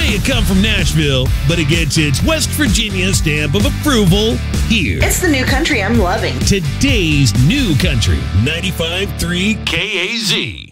may have come from Nashville, but it gets its West Virginia stamp of approval here. It's the new country I'm loving. Today's new country, 95.3 KAZ.